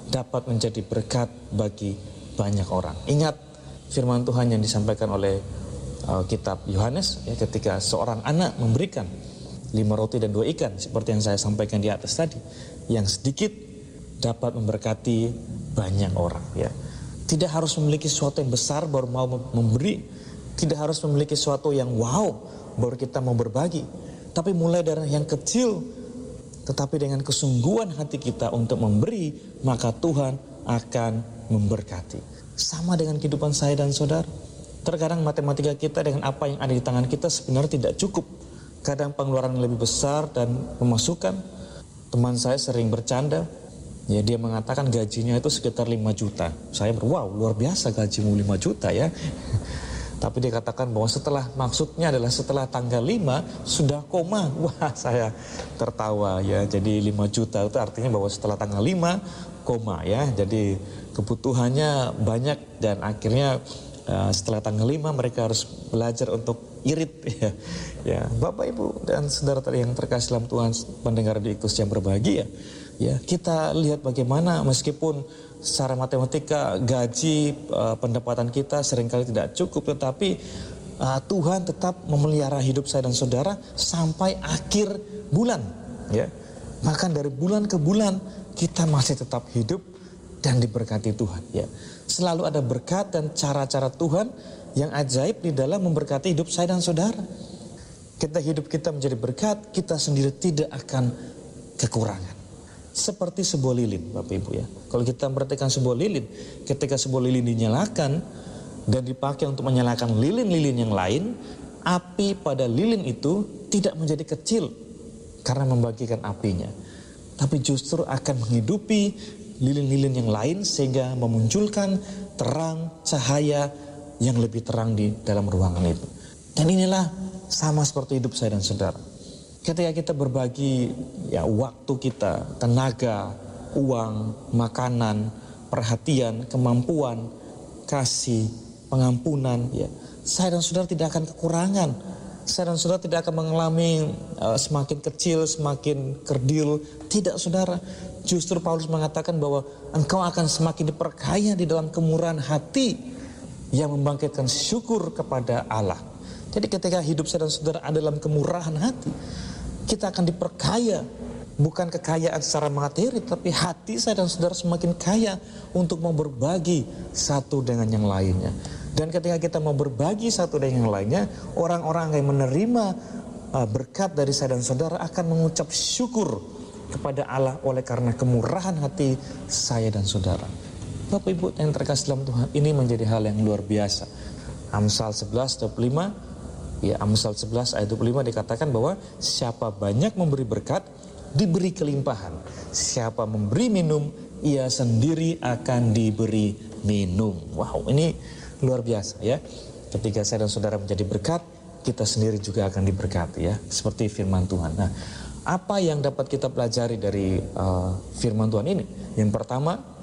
dapat menjadi berkat bagi banyak orang. Ingat firman Tuhan yang disampaikan oleh kitab Yohanes, ya, ketika seorang anak memberikan 5 roti dan 2 ikan, seperti yang saya sampaikan di atas tadi, yang sedikit dapat memberkati banyak orang. Ya. Tidak harus memiliki sesuatu yang besar baru mau memberi, tidak harus memiliki sesuatu yang wow baru kita mau berbagi, tapi mulai dari yang kecil, tetapi dengan kesungguhan hati kita untuk memberi, maka Tuhan akan memberkati. Sama dengan kehidupan saya dan saudara. Terkadang matematika kita dengan apa yang ada di tangan kita sebenarnya tidak cukup. Kadang pengeluaran lebih besar dan pemasukan. Teman saya sering bercanda, ya, dia mengatakan gajinya itu sekitar 5 juta. Saya wow, luar biasa gajimu 5 juta ya. Tapi dia katakan bahwa maksudnya adalah setelah tanggal 5 sudah koma. Wah, saya tertawa ya. Jadi 5 juta itu artinya bahwa setelah tanggal 5 koma ya. Jadi kebutuhannya banyak dan akhirnya setelah tanggal 5 mereka harus belajar untuk irit ya. Ya, Bapak Ibu dan saudara yang terkasih dalam Tuhan, pendengar di Ikus yang berbahagia. Ya, kita lihat bagaimana meskipun secara matematika gaji pendapatan kita seringkali tidak cukup, tetapi Tuhan tetap memelihara hidup saya dan saudara sampai akhir bulan. Ya, bahkan dari bulan ke bulan kita masih tetap hidup dan diberkati Tuhan. Ya, selalu ada berkat dan cara-cara Tuhan yang ajaib di dalam memberkati hidup saya dan saudara. Hidup kita menjadi berkat, kita sendiri tidak akan kekurangan. Seperti sebuah lilin, Bapak Ibu ya. Kalau kita memperhatikan sebuah lilin, ketika sebuah lilin dinyalakan dan dipakai untuk menyalakan lilin-lilin yang lain, api pada lilin itu tidak menjadi kecil karena membagikan apinya, tapi justru akan menghidupi lilin-lilin yang lain sehingga memunculkan terang cahaya yang lebih terang di dalam ruangan itu. Dan inilah sama seperti hidup saya dan saudara. Ketika kita berbagi ya waktu kita, tenaga, uang, makanan, perhatian, kemampuan, kasih, pengampunan, ya, saya dan saudara tidak akan kekurangan. Saya dan saudara tidak akan mengalami semakin kecil, semakin kerdil. Tidak, saudara. Justru Paulus mengatakan bahwa engkau akan semakin diperkaya di dalam kemurahan hati yang membangkitkan syukur kepada Allah. Jadi ketika hidup saya dan saudara ada dalam kemurahan hati, kita akan diperkaya. Bukan kekayaan secara materi, tapi hati saya dan saudara semakin kaya untuk mau berbagi satu dengan yang lainnya. Dan ketika kita mau berbagi satu dengan yang lainnya, orang-orang yang menerima berkat dari saya dan saudara akan mengucap syukur kepada Allah oleh karena kemurahan hati saya dan saudara. Bapak Ibu yang terkasih dalam Tuhan, ini menjadi hal yang luar biasa. Amsal 11:25, ya, Amsal 11 ayat 25 dikatakan bahwa siapa banyak memberi berkat, diberi kelimpahan. Siapa memberi minum, ia sendiri akan diberi minum. Wow, ini luar biasa ya. Ketika saya dan saudara menjadi berkat, kita sendiri juga akan diberkati ya. Seperti firman Tuhan. Nah, apa yang dapat kita pelajari dari firman Tuhan ini? Yang pertama,